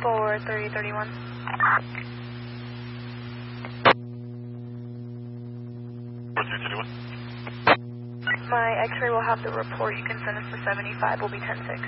for 331. My x-ray will have the report. You can send us to 75. Will be 10-6.